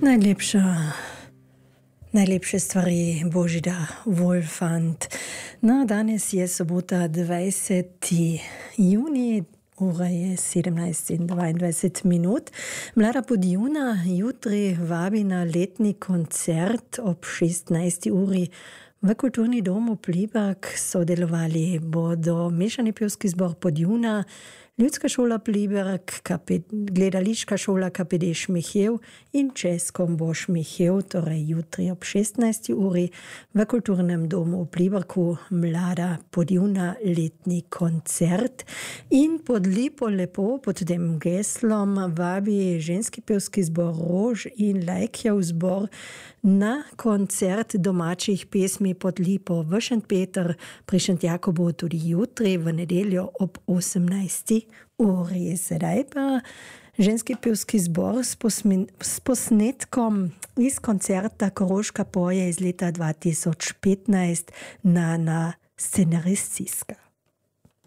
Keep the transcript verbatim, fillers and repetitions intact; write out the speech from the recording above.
Najlepša, najlepše stvari Božida Wolfant. No, danes je sobota dvajseti junij, ura je sedemnajst in dvaindvajset minut. Mlada Podjuna jutri vabi na letni koncert ob šestnajsti uri. V Kulturni domu Pliberk sodelovali bodo Mešani pevski zbor Podjuna, Ljudska šola Pliberk, gledališka šola K P D Šmichev in Jazz Combo Šmichev, torej jutri ob šestnajsti uri v Kulturnem domu v Pliberku Mlada Podjuna letni koncert. In pod Lipo lepo, pod tem geslom vabi ženski pevski zbor Rož in Lajkjev zbor na koncert domačih pesmi pod Lipo v Šentpeter pri Šentjakobu tudi jutri v nedeljo ob osemnajsti uri. Sedaj pa ženski pevski zbor s, posmin, s posnetkom iz koncerta Koroška poje iz leta dva tisoč petnajst na, na scenaristka.